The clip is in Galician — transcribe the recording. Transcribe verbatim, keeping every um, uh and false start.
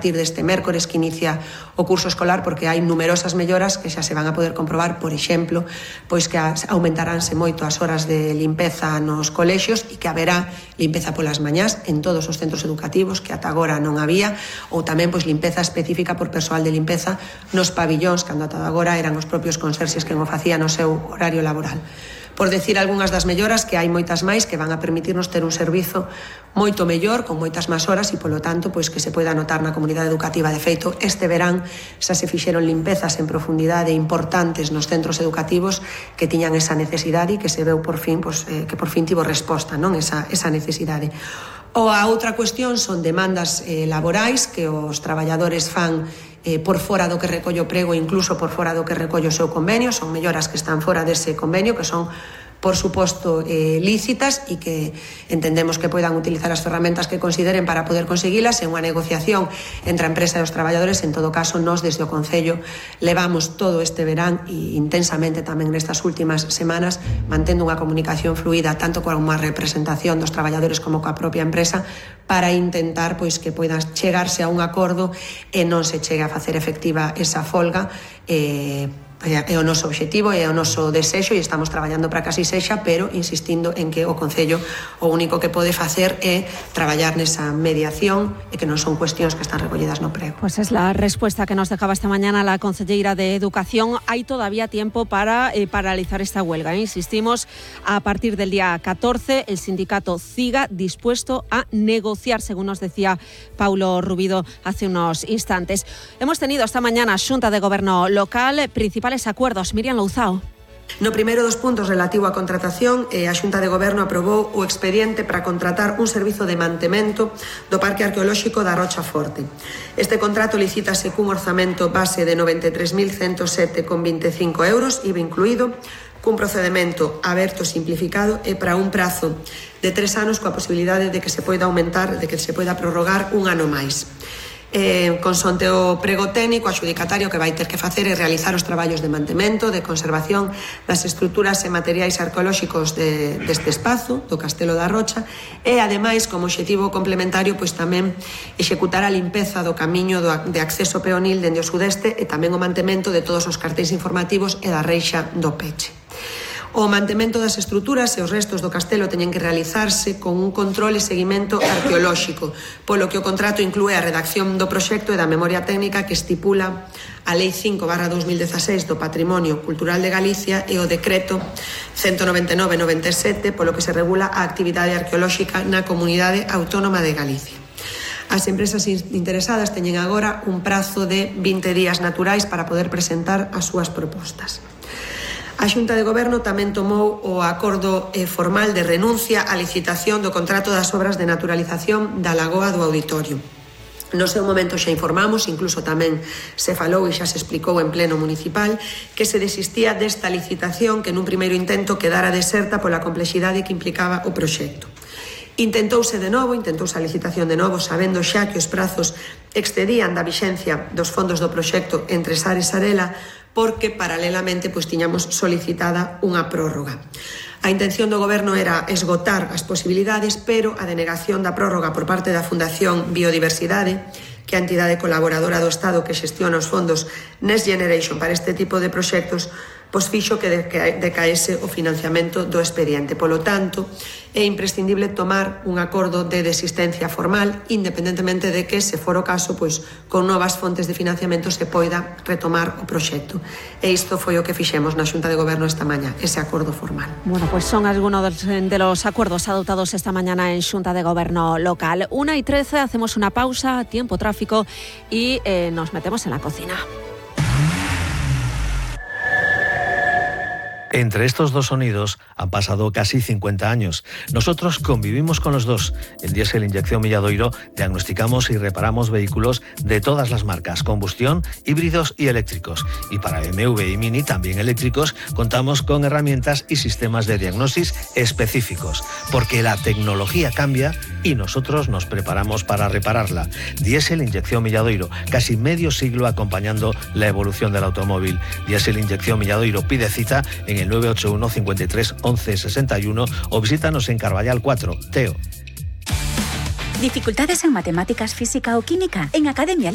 partir deste mércores que inicia o curso escolar, porque hai numerosas melloras que xa se van a poder comprobar, por exemplo, pois que aumentaránse moito as horas de limpeza nos colexios e que haberá limpeza polas mañás en todos os centros educativos que ata agora non había, ou tamén pois limpeza específica por persoal de limpeza nos pabillóns, cando ata agora eran os propios conserxes que o facían no seu horario laboral. Por decir algunhas das melloras, que hai moitas máis que van a permitirnos ter un servizo moito mellor, con moitas máis horas e, polo tanto, pois que se poida notar na comunidade educativa. De feito, este verán xa se fixeron limpezas en profundidade importantes nos centros educativos que tiñan esa necesidade e que se veu por fin, pois, eh, que por fin tivo resposta, non, esa, esa necesidade. Ou a outra cuestión son demandas eh, laborais que os traballadores fan eh, por fora do que recolle o prego, incluso por fora do que recolle o seu convenio. Son melloras que están fora dese convenio, que son, por suposto, eh, lícitas e que entendemos que poidan utilizar as ferramentas que consideren para poder conseguilas en unha negociación entre a empresa e os traballadores. En todo caso, nós desde o Concello levamos todo este verán e intensamente tamén nestas últimas semanas mantendo unha comunicación fluida tanto con unha representación dos traballadores como coa propia empresa para intentar pois que poida chegarse a un acordo e non se chegue a facer efectiva esa folga. eh, É o noso obxectivo, é o noso desexo e estamos traballando para que así sexa, pero insistindo en que o Concello o único que pode facer é traballar nesa mediación e que non son cuestións que están recollidas no prego. Pues es la respuesta que nos dejaba esta mañana la concelleira de Educación. Hay todavía tiempo para eh, paralizar esta huelga. ¿eh? Insistimos, a partir del día catorce el sindicato siga dispuesto a negociar, según nos decía Paulo Rubido hace unos instantes. Hemos tenido esta mañana Xunta de Goberno local, principales acuerdos. Miriam Louzao. No primeiro dos puntos relativo á contratación, a Xunta de Goberno aprobou o expediente para contratar un servizo de mantemento do Parque Arqueolóxico da Rocha Forte. Este contrato licítase cun orzamento base de noventa e tres mil ciento sete con vinte e cinco euros, I V A incluído, cun procedemento aberto e simplificado e para un prazo de tres anos coa posibilidade de que se poida aumentar, de que se poida prorrogar un ano máis. Eh, consonte o prego técnico, o adxudicatario que vai ter que facer é realizar os traballos de mantemento, de conservación das estruturas e materiais arqueolóxicos de, deste espazo, do Castelo da Rocha, e, ademais, como obxectivo complementario, pois tamén executar a limpeza do camiño do, de acceso peonil dende o sudeste e tamén o mantemento de todos os cartéis informativos e da reixa do peche. O mantemento das estruturas e os restos do castelo teñen que realizarse con un control e seguimento arqueolóxico, polo que o contrato inclúe a redacción do proxecto e da memoria técnica que estipula a Lei cinco barra dos mil dezaseis do Patrimonio Cultural de Galicia e o Decreto ciento noventa e nove barra noventa e sete, polo que se regula a actividade arqueolóxica na Comunidade Autónoma de Galicia. As empresas interesadas teñen agora un prazo de vinte días naturais para poder presentar as súas propostas. A Xunta de Goberno tamén tomou o acordo eh, formal de renuncia á licitación do contrato das obras de naturalización da Lagoa do Auditorio. No seu momento xa informamos, incluso tamén se falou e xa se explicou en pleno municipal, que se desistía desta licitación que nun primeiro intento quedara deserta pola complexidade que implicaba o proxecto. Intentouse de novo, intentouse a licitación de novo, sabendo xa que os prazos excedían da vixencia dos fondos do proxecto entre Sar e Sarela, porque paralelamente pois tiñamos solicitada unha prórroga. A intención do Goberno era esgotar as posibilidades, pero a denegación da prórroga por parte da Fundación Biodiversidade, que é a entidade colaboradora do Estado que xestiona os fondos Next Generation para este tipo de proxectos, pois fixo que decaese o financiamento do expediente. Polo tanto, é imprescindible tomar un acordo de desistencia formal, independentemente de que, se for o caso, pois, con novas fontes de financiamento se poida retomar o proxecto. E isto foi o que fixemos na Xunta de Goberno esta mañá, ese acordo formal. Bueno, pues son algunos de los acuerdos adoptados esta mañana en Xunta de Goberno local. Una y trece, hacemos una pausa, tiempo, tráfico y eh, nos metemos en la cocina. Entre estos dos sonidos han pasado casi cincuenta años. Nosotros convivimos con los dos. En Diesel Inyección Milladoiro diagnosticamos y reparamos vehículos de todas las marcas, combustión, híbridos y eléctricos. Y para B M W y Mini, también eléctricos, contamos con herramientas y sistemas de diagnosis específicos. Porque la tecnología cambia y nosotros nos preparamos para repararla. Diesel Inyección Milladoiro, casi medio siglo acompañando la evolución del automóvil. Diesel Inyección Milladoiro, pide cita en el nueve ocho uno, cincuenta y tres, once, sesenta y uno o visítanos en Carballal cuatro, Teo. ¿Dificultades en matemáticas, física o química? En Academia